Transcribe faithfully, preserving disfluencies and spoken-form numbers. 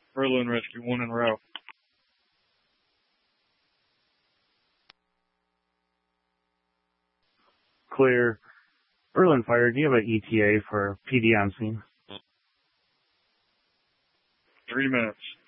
Berlin Rescue, one in row. Clear. Berlin Fire, do you have an E T A for P D on scene? Three minutes.